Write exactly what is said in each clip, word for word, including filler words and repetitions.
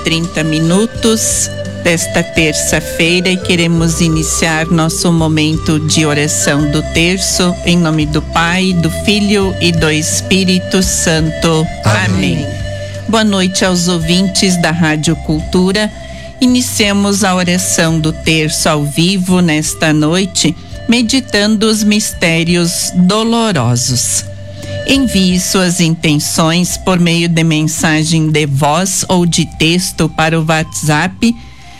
trinta minutos desta terça-feira e queremos iniciar nosso momento de oração do terço em nome do Pai, do Filho e do Espírito Santo. Amém. Amém. Boa noite aos ouvintes da Rádio Cultura. Iniciemos a oração do terço ao vivo nesta noite, meditando os mistérios dolorosos. Envie suas intenções por meio de mensagem de voz ou de texto para o WhatsApp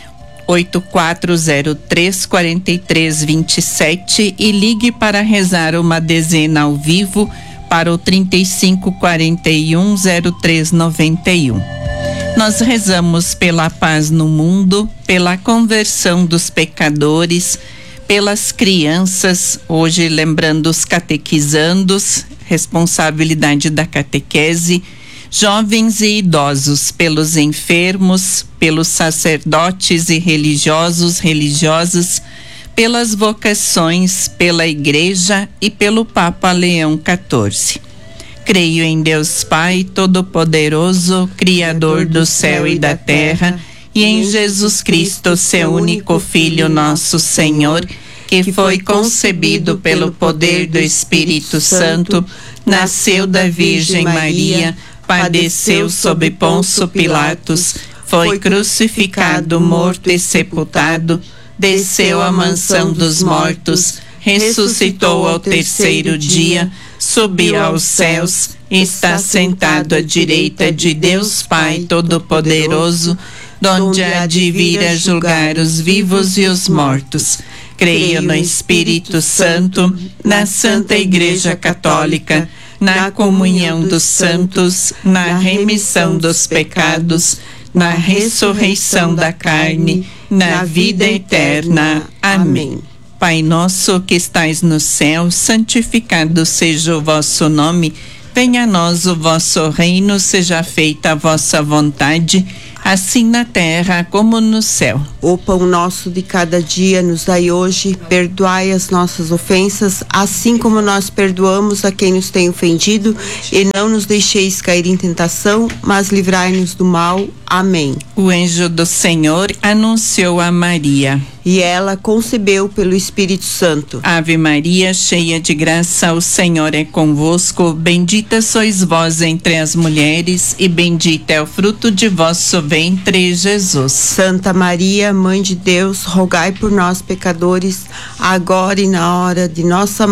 oito quatro zero três, quatro três dois sete e ligue para rezar uma dezena ao vivo para o trinta e cinco, quarenta e um, zero três noventa e um. Nós rezamos pela paz no mundo, pela conversão dos pecadores, pelas crianças, hoje lembrando os catequizandos, responsabilidade da catequese, jovens e idosos, pelos enfermos, pelos sacerdotes e religiosos, religiosas, pelas vocações, pela Igreja e pelo Papa Leão quatorze. Creio em Deus Pai Todo-Poderoso, Criador do céu e da terra, e em Jesus Cristo, seu único Filho, nosso Senhor, que foi concebido pelo poder do Espírito Santo, nasceu da Virgem Maria, padeceu sob Pôncio Pilatos, foi crucificado, morto e sepultado, desceu à mansão dos mortos, ressuscitou ao terceiro dia, subiu aos céus, está sentado à direita de Deus Pai Todo-Poderoso, donde há de vir a julgar os vivos e os mortos. Creio no Espírito Santo, na Santa Igreja Católica, na comunhão dos santos, na remissão dos pecados, na ressurreição da carne, na vida eterna. Amém. Pai nosso que estais no céu, santificado seja o vosso nome. Venha a nós o vosso reino, seja feita a vossa vontade, assim na terra como no céu. O pão nosso de cada dia nos dai hoje, perdoai as nossas ofensas, assim como nós perdoamos a quem nos tem ofendido, e não nos deixeis cair em tentação, mas livrai-nos do mal. Amém. O anjo do Senhor anunciou a Maria. E ela concebeu pelo Espírito Santo. Ave Maria, cheia de graça, o Senhor é convosco. Bendita sois vós entre as mulheres, e bendito é o fruto de vosso ventre, Jesus. Santa Maria, Mãe de Deus, rogai por nós, pecadores, agora e na hora de nossa morte.